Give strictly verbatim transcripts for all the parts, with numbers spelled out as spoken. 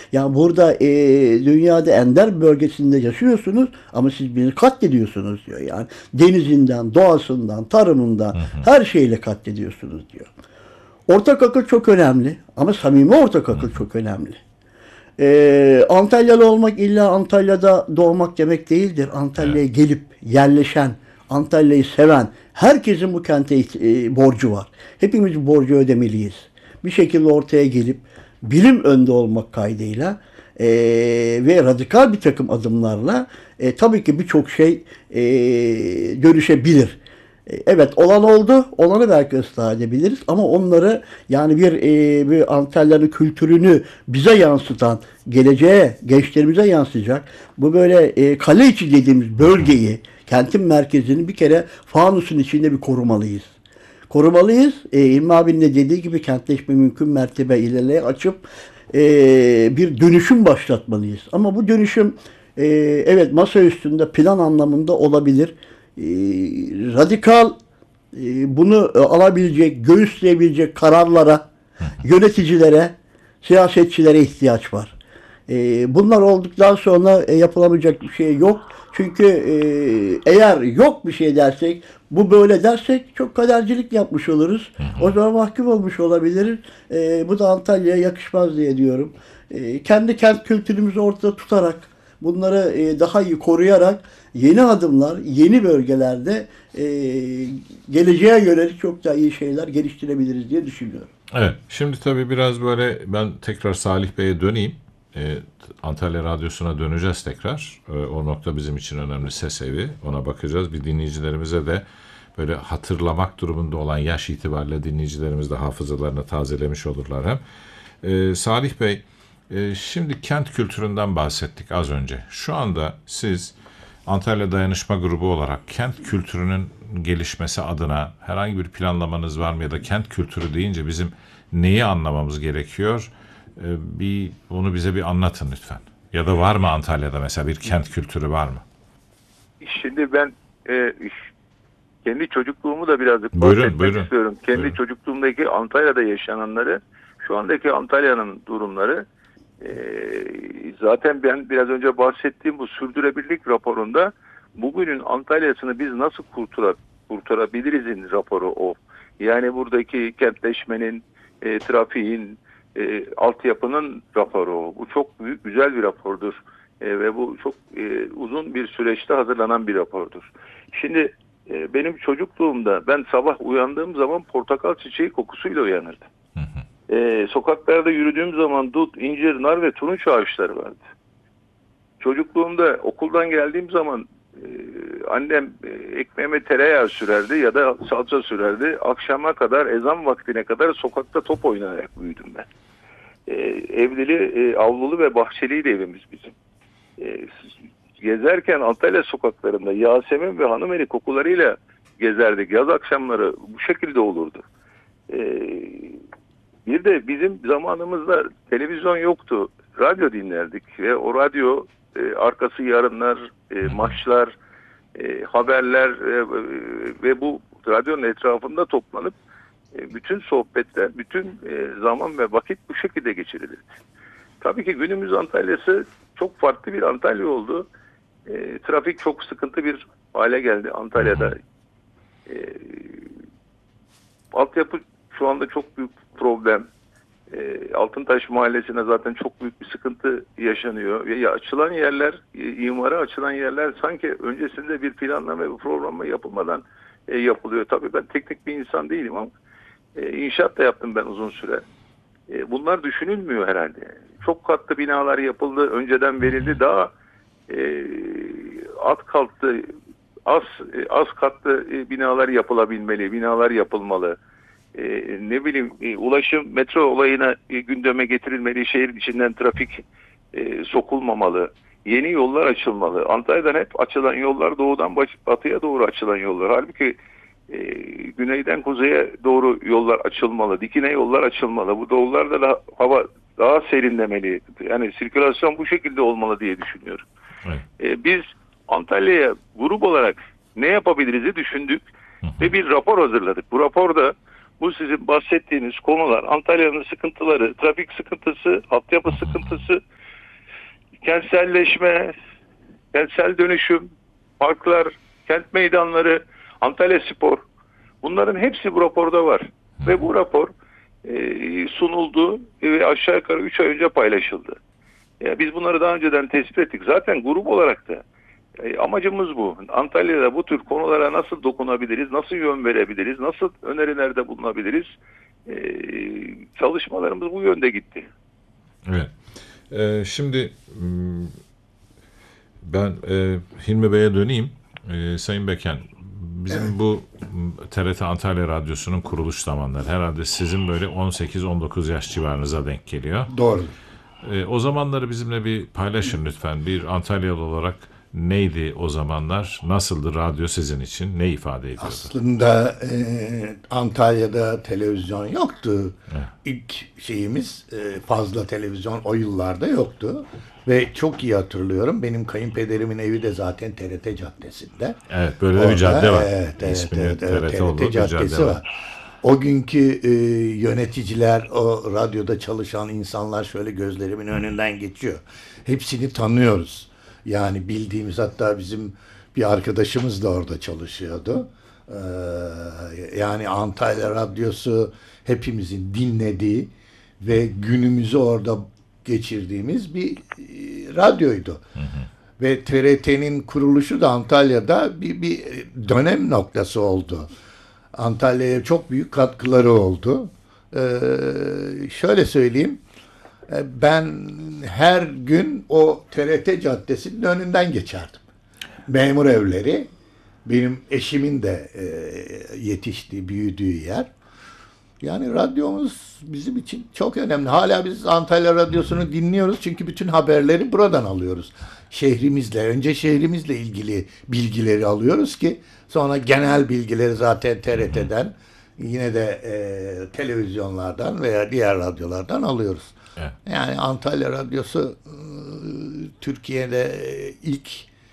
Yani burada e, dünyada ender bölgesinde yaşıyorsunuz ama siz beni katlediyorsunuz diyor. Yani denizinden, doğasından, tarımından Hı hı. her şeyle katlediyorsunuz diyor. Ortak akıl çok önemli ama samimi ortak Hı akıl hı. çok önemli. Ee, Antalyalı olmak illa Antalya'da doğmak demek değildir. Evet. Antalya'ya gelip yerleşen, Antalya'yı seven herkesin bu kente e, borcu var. Hepimiz bu borcu ödemeliyiz. Bir şekilde ortaya gelip bilim önde olmak kaydıyla e, ve radikal bir takım adımlarla e, tabii ki birçok şey e, dönüşebilir. E, Evet olan oldu. Olanı belki ıslah edebiliriz ama onları yani bir, e, bir Antalya'nın kültürünü bize yansıtan, geleceğe, gençlerimize yansıyacak bu böyle e, kale içi dediğimiz Hı hı. bölgeyi, kentin merkezini bir kere fanusun içinde bir korumalıyız. Korumalıyız. E, İlmi abinin de dediği gibi kentleşme mümkün mertebe ilerleye açıp e, bir dönüşüm başlatmalıyız. Ama bu dönüşüm e, evet masa üstünde plan anlamında olabilir. E, radikal e, bunu e, alabilecek, göğüsleyebilecek kararlara, Hı hı. yöneticilere, siyasetçilere ihtiyaç var. E, bunlar olduktan sonra e, yapılamayacak bir şey yok. Çünkü e, eğer yok bir şey dersek, bu böyle dersek çok kadercilik yapmış oluruz. Hı hı. O zaman mahkum olmuş olabiliriz. E, bu da Antalya'ya yakışmaz diye diyorum. E, kendi kent kültürümüzü ortada tutarak, bunları e, daha iyi koruyarak yeni adımlar, yeni bölgelerde e, geleceğe yönelik çok daha iyi şeyler geliştirebiliriz diye düşünüyorum. Evet. Şimdi tabii biraz böyle ben tekrar Salih Bey'e döneyim. Ee, Antalya Radyosu'na döneceğiz tekrar. Ee, o nokta bizim için önemli, ses evi. Ona bakacağız. Bir dinleyicilerimize de böyle hatırlamak durumunda olan yaş itibariyle dinleyicilerimiz de hafızalarını tazelemiş olurlar hem. Ee, Salih Bey, e, şimdi kent kültüründen bahsettik az önce. Şu anda siz Antalya Dayanışma Grubu olarak kent kültürünün gelişmesi adına herhangi bir planlamanız var mı ya da kent kültürü deyince bizim neyi anlamamız gerekiyor? Ee, bir onu bize bir anlatın lütfen. Ya da var mı Antalya'da mesela bir kent kültürü var mı? Şimdi ben e, kendi çocukluğumu da birazcık Buyurun, bahsetmek buyurun. istiyorum. Kendi Buyurun. çocukluğumdaki Antalya'da yaşananları, şu andaki Antalya'nın durumları. e, zaten ben biraz önce bahsettiğim bu sürdürülebilirlik raporunda bugünün Antalya'sını biz nasıl kurtara, kurtarabilirizin raporu o. Yani buradaki kentleşmenin, e, trafiğin, e, altyapının raporu o. Bu çok büyük, güzel bir rapordur. E, ve bu çok e, uzun bir süreçte hazırlanan bir rapordur. Şimdi e, benim çocukluğumda ben sabah uyandığım zaman portakal çiçeği kokusuyla uyanırdım. Hı hı. E, sokaklarda yürüdüğüm zaman dut, incir, nar ve turunç ağaçları vardı. Çocukluğumda okuldan geldiğim zaman e, annem e, ekmeğime tereyağı sürerdi ya da salça sürerdi. Akşama kadar, ezan vaktine kadar sokakta top oynayarak büyüdüm ben. E, evlili, e, avlulu ve bahçeliydi evimiz bizim. E, gezerken Antalya sokaklarında Yasemin ve Hanımeli kokularıyla gezerdik. Yaz akşamları bu şekilde olurdu. E, bir de bizim zamanımızda televizyon yoktu. Radyo dinlerdik ve o radyo e, arkası yarınlar, e, maçlar, e, haberler e, ve bu radyonun etrafında toplanıp e, bütün sohbetler, bütün e, zaman ve vakit bu şekilde geçirilirdi. Tabii ki günümüz Antalya'sı çok farklı bir Antalya oldu. E, trafik çok sıkıntı bir hale geldi Antalya'da. E, altyapı şu anda çok büyük problem. E, Altıntaş Mahallesi'ne zaten çok büyük bir sıkıntı yaşanıyor. Ve ya açılan yerler, e, imara açılan yerler sanki öncesinde bir planlama ve programlama yapılmadan e, yapılıyor. Tabii ben teknik bir insan değilim ama e, inşaat da yaptım ben uzun süre. E, bunlar düşünülmüyor herhalde. Çok katlı binalar yapıldı, önceden verildi. Daha e, alt katlı, az e, az katlı e, binalar yapılabilmeli, binalar yapılmalı. E, ne bileyim e, ulaşım metro olayına e, gündeme getirilmeli, şehir içinden trafik e, sokulmamalı. Yeni yollar açılmalı. Antalya'dan hep açılan yollar doğudan batıya doğru açılan yollar. Halbuki e, güneyden kuzeye doğru yollar açılmalı. Dikine yollar açılmalı. Bu yollarda da hava daha serinlemeli. Yani sirkülasyon bu şekilde olmalı diye düşünüyorum. Evet. E, biz Antalya'ya grup olarak ne yapabiliriz'i düşündük Hı hı. ve bir rapor hazırladık. Bu raporda bu sizin bahsettiğiniz konular, Antalya'nın sıkıntıları, trafik sıkıntısı, altyapı sıkıntısı, kentselleşme, kentsel dönüşüm, parklar, kent meydanları, Antalya Spor, bunların hepsi bu raporda var. Ve bu rapor e, sunuldu ve aşağı yukarı üç ay önce paylaşıldı. Ya biz bunları daha önceden tespit ettik. Zaten grup olarak da e, amacımız bu. Antalya'da bu tür konulara nasıl dokunabiliriz, nasıl yön verebiliriz, nasıl önerilerde bulunabiliriz? E, çalışmalarımız bu yönde gitti. Evet. Ee, şimdi ben e, Hilmi Bey'e döneyim. E, Sayın Beken, bizim bu T R T Antalya Radyosu'nun kuruluş zamanları herhalde sizin böyle on sekiz on dokuz yaş civarınıza denk geliyor. Doğru. E, o zamanları bizimle bir paylaşın lütfen. Bir Antalyalı olarak neydi o zamanlar? Nasıldı radyo sizin için? Ne ifade ediyordu? Aslında e, Antalya'da televizyon yoktu. Evet. İlk şeyimiz e, fazla televizyon o yıllarda yoktu. Ve çok iyi hatırlıyorum. Benim kayınpederimin evi de zaten T R T Caddesi'nde. Evet, böyle de Orada, bir cadde var. Evet, evet, İsminin evet, evet, T R T T R olduğu T bir Caddesi cadde var. var. O günkü e, yöneticiler, o radyoda çalışan insanlar şöyle gözlerimin önünden geçiyor. Hepsini tanıyoruz. Yani bildiğimiz, hatta bizim bir arkadaşımız da orada çalışıyordu. Ee, yani Antalya Radyosu hepimizin dinlediği ve günümüzü orada geçirdiğimiz bir e, radyoydu. Hı hı. Ve T R T'nin kuruluşu da Antalya'da bir, bir dönem noktası oldu. Antalya'ya çok büyük katkıları oldu. Ee, şöyle söyleyeyim. Ben her gün o T R T Caddesi'nin önünden geçerdim. Memur evleri, benim eşimin de e, yetiştiği, büyüdüğü yer. Yani radyomuz bizim için çok önemli. Hala biz Antalya Radyosu'nu dinliyoruz çünkü bütün haberleri buradan alıyoruz. Şehrimizle, önce şehrimizle ilgili bilgileri alıyoruz ki sonra genel bilgileri zaten T R T'den, yine de e, televizyonlardan veya diğer radyolardan alıyoruz. Evet. Yani Antalya Radyosu Türkiye'de ilk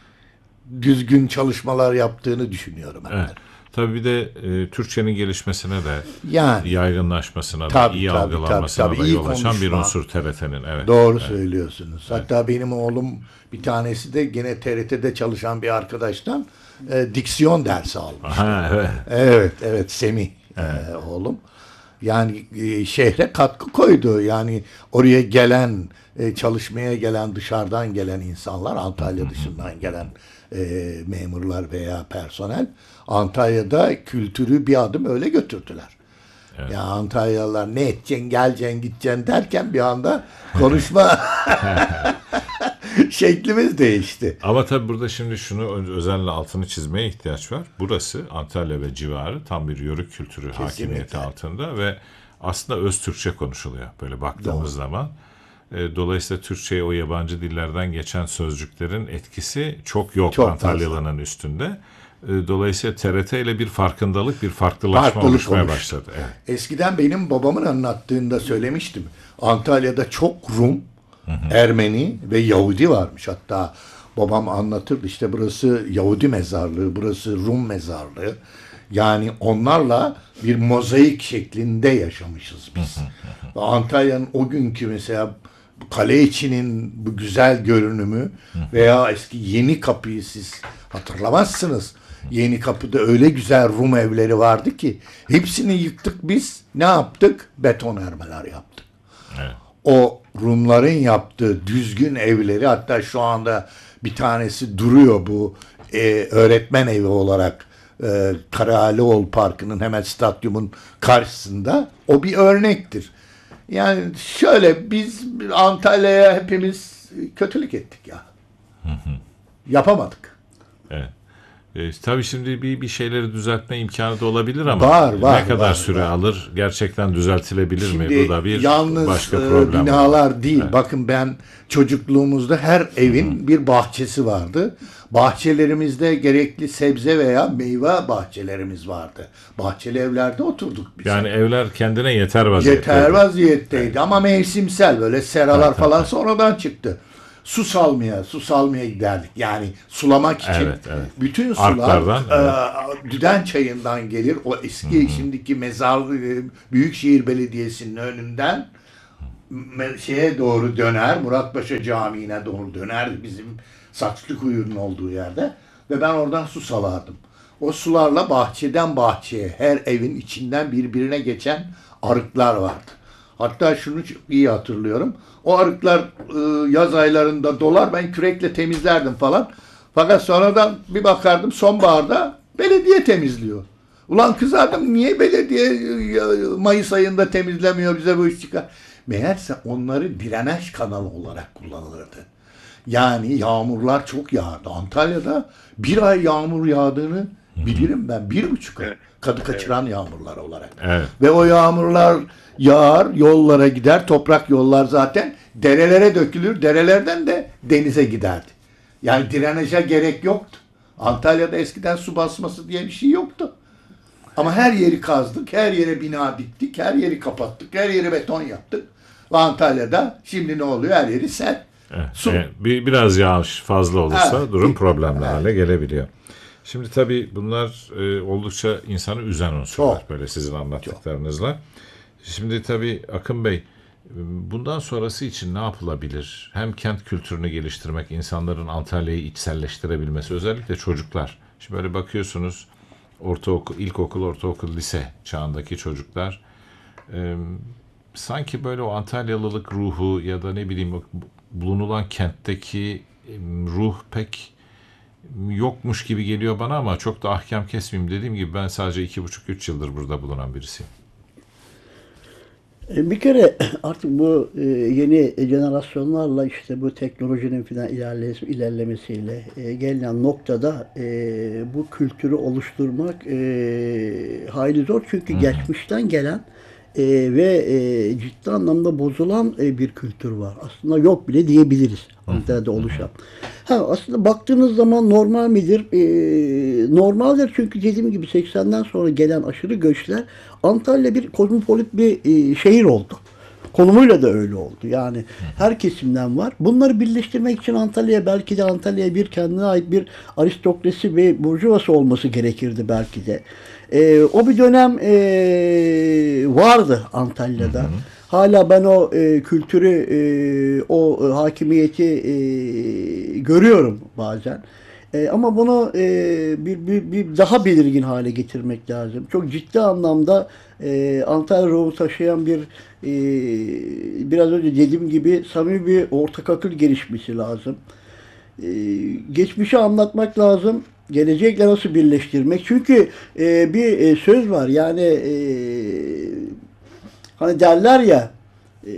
düzgün çalışmalar yaptığını düşünüyorum. Evet. Tabii bir de e, Türkçenin gelişmesine de, yani, yaygınlaşmasına tabii, da, iyi tabii, algılanmasına tabii, da tabii, yol açan bir konuşma. unsur T R T'nin. Evet. Doğru evet. söylüyorsunuz. Hatta evet. Benim oğlum bir tanesi de gene T R T'de çalışan bir arkadaştan e, diksiyon dersi almış. Aha, evet. Evet, evet, Semih evet. E, oğlum. Yani e, şehre katkı koydu. Yani oraya gelen, e, çalışmaya gelen, dışarıdan gelen insanlar, Antalya dışından gelen e, memurlar veya personel, Antalya'da kültürü bir adım öyle götürdüler. Evet. Ya Antalyalılar ne edeceksin, geleceksin, gideceksin derken bir anda konuşma şeklimiz değişti. Ama tabii burada şimdi şunu özellikle altını çizmeye ihtiyaç var. Burası Antalya ve civarı tam bir yörük kültürü kesinlikle hakimiyeti altında ve aslında öz Türkçe konuşuluyor böyle baktığımız Doğru. zaman. Dolayısıyla Türkçe'ye o yabancı dillerden geçen sözcüklerin etkisi çok yok çok Antalyalı'nın üstünde. Dolayısıyla T R T ile bir farkındalık, bir farklılaşma Farklılık oluşmaya oluştu. başladı. Evet. Eskiden benim babamın anlattığında söylemiştim. Antalya'da çok Rum, hı hı. Ermeni ve Yahudi varmış. Hatta babam anlatırdı, işte burası Yahudi mezarlığı, burası Rum mezarlığı. Yani onlarla bir mozaik şeklinde yaşamışız biz. Hı hı hı. Antalya'nın o günkü mesela kale içinin bu güzel görünümü veya eski Yeni Kapı'yı siz hatırlamazsınız. Yeni Kapı'da öyle güzel Rum evleri vardı ki hepsini yıktık biz. Ne yaptık? Betonarmeler yaptık. Evet. O Rumların yaptığı düzgün evleri, hatta şu anda bir tanesi duruyor bu e, öğretmen evi olarak e, Karahalioğlu Parkı'nın hemen stadyumun karşısında. O bir örnektir. Yani şöyle biz Antalya'ya hepimiz kötülük ettik ya. Hı hı. Yapamadık. Evet. E, tabii şimdi bir bir şeyleri düzeltme imkanı da olabilir ama var, var, ne kadar var, süre var. alır? Gerçekten düzeltilebilir şimdi mi? Bu da bir yalnız başka problem. Binalar var. değil. Evet. Bakın ben çocukluğumuzda her evin Hı. bir bahçesi vardı. Bahçelerimizde gerekli sebze veya meyve bahçelerimiz vardı. Bahçeli evlerde oturduk biz. Yani evler kendine yeter vaziyetteydi. Yeter vaziyetteydi evet. Ama mevsimsel, böyle seralar evet, falan evet. sonradan çıktı. Su salmaya, su salmaya giderdik. Yani sulamak için. Evet, evet. Bütün sular e, evet. Düden Çayı'ndan gelir. O eski Hı-hı. şimdiki mezar Büyükşehir Belediyesi'nin önünden me- şeye doğru döner, Muratpaşa Camii'ne doğru döner bizim Saçlıkuyu'nun olduğu yerde ve ben oradan su salardım. O sularla bahçeden bahçeye her evin içinden birbirine geçen arıklar vardı. Hatta şunu çok iyi hatırlıyorum. O arıklar e, yaz aylarında dolar, ben kürekle temizlerdim falan. Fakat sonradan bir bakardım sonbaharda belediye temizliyor. Ulan kızardım, niye belediye e, Mayıs ayında temizlemiyor, bize bu iş çıkar. Meğerse onları drenaj kanalı olarak kullanılırdı. Yani yağmurlar çok yağardı. Antalya'da bir ay yağmur yağdığını bilirim ben. Bir buçuk ay. Evet. Kadı kaçıran yağmurlar olarak. Evet. Ve o yağmurlar yağar, yollara gider. Toprak yollar zaten derelere dökülür. Derelerden de denize giderdi. Yani drenaja gerek yoktu. Antalya'da eskiden su basması diye bir şey yoktu. Ama her yeri kazdık, her yere bina diktik, her yeri kapattık, her yeri beton yaptık. Ve Antalya'da şimdi ne oluyor? Her yeri sel. Evet, Su. evet. Bir, biraz yağış fazla olursa Evet. durum problemli Evet. hale gelebiliyor. Şimdi tabii bunlar e, oldukça insanı üzen unsurlar Çok. böyle sizin anlattıklarınızla. Şimdi tabii Akın Bey, bundan sonrası için ne yapılabilir? Hem kent kültürünü geliştirmek, insanların Antalya'yı içselleştirebilmesi, özellikle çocuklar. Şimdi böyle bakıyorsunuz, ortaokul, ilkokul, ortaokul, lise çağındaki çocuklar e, sanki böyle o Antalyalılık ruhu ya da ne bileyim bulunulan kentteki e, ruh pek yokmuş gibi geliyor bana, ama çok da ahkam kesmeyeyim. Dediğim gibi ben sadece iki buçuk üç yıldır burada bulunan birisiyim. E, Bir kere artık bu e, yeni jenerasyonlarla işte bu teknolojinin filan ilerlemesi, ilerlemesiyle e, gelinen noktada e, bu kültürü oluşturmak e, hayli zor. Çünkü geçmişten gelen e, ve e, ciddi anlamda bozulan e, bir kültür var. Aslında yok bile diyebiliriz Antalya'da oluşan. Ha, aslında baktığınız zaman normal midir? E, normaldir, çünkü dediğim gibi seksenden sonra gelen aşırı göçler, Antalya bir kozmopolit bir e, şehir oldu. Konumuyla da öyle oldu. Yani her kesimden var. Bunları birleştirmek için Antalya'ya belki de Antalya'ya bir kendine ait bir aristokrasi ve burjuvası olması gerekirdi belki de. E, o bir dönem e, vardı Antalya'da. Hı hı. Hala ben o e, kültürü, e, o e, hakimiyeti e, görüyorum bazen. E, ama bunu e, bir, bir, bir daha belirgin hale getirmek lazım. Çok ciddi anlamda e, Antalya ruhu taşıyan bir e, biraz önce dediğim gibi samimi bir ortak akıl gelişmesi lazım. E, geçmişi anlatmak lazım. Gelecekle nasıl birleştirmek? Çünkü e, bir e, söz var. Yani e, hani derler ya, e,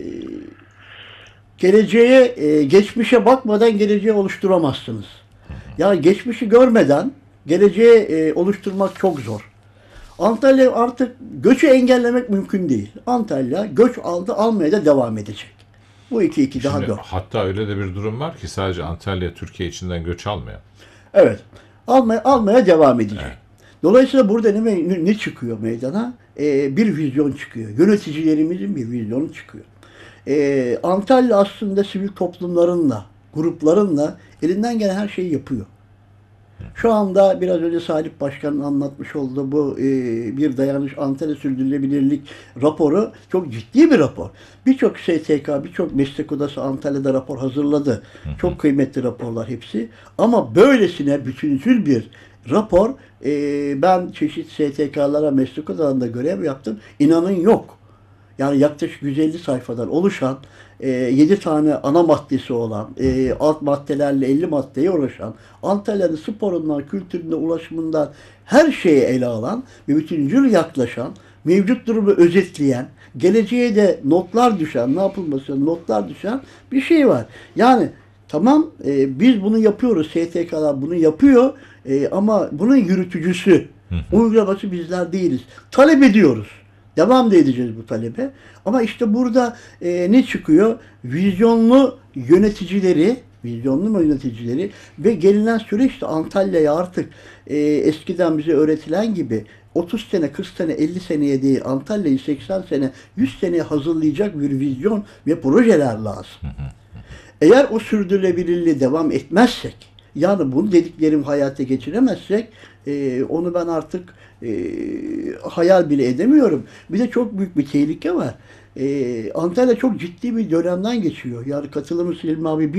geleceğe, e, geçmişe bakmadan geleceği oluşturamazsınız. Yani geçmişi görmeden geleceği e, oluşturmak çok zor. Antalya artık göçü engellemek mümkün değil. Antalya göç aldı, almaya da devam edecek. Bu iki iki daha Şimdi, dört. hatta öyle de bir durum var ki sadece Antalya Türkiye içinden göç almıyor. Evet. Almaya, almaya devam edecek. Evet. Dolayısıyla burada ne, ne çıkıyor meydana? Ee, bir vizyon çıkıyor. Yöneticilerimizin bir vizyonu çıkıyor. Ee, Antalya aslında sivil toplumlarınla, gruplarınla elinden gelen her şeyi yapıyor. Şu anda biraz önce Salih Başkan'ın anlatmış olduğu bu e, bir dayanış Antalya sürdürülebilirlik raporu çok ciddi bir rapor. Birçok S T K, birçok meslek odası Antalya'da rapor hazırladı. Çok kıymetli raporlar hepsi. Ama böylesine bütüncül bir rapor, e, ben çeşitli S T K'lara, meslek odalarında görev yaptım. İnanın yok. Yani yaklaşık yüz elli sayfadan oluşan, e, yedi tane ana maddesi olan, e, alt maddelerle elli maddeye uğraşan, Antalya'nın sporundan, kültüründen, ulaşımından her şeye ele alan ve bütüncül yaklaşan, mevcut durumu özetleyen, geleceğe de notlar düşen, ne yapılması notlar düşen bir şey var. Yani tamam, e, biz bunu yapıyoruz, S T K'lar bunu yapıyor e, ama bunun yürütücüsü, uygulaması bizler değiliz. Talep ediyoruz. Devam da edeceğiz bu talebe. Ama işte burada e, ne çıkıyor? Vizyonlu yöneticileri, vizyonlu yöneticileri ve gelinen süreçte Antalya'ya artık e, eskiden bize öğretilen gibi otuz sene, kırk sene, elli seneye değil, Antalya'yı seksen sene, yüz seneye hazırlayacak bir vizyon ve projeler lazım. Eğer o sürdürülebilirliği devam etmezsek, yani bunu dediklerim hayata geçiremezsek, e, onu ben artık e, hayal bile edemiyorum. Bir de çok büyük bir tehlike var. e, Antalya çok ciddi bir dönemden geçiyor. Yani katılımcı Selim abi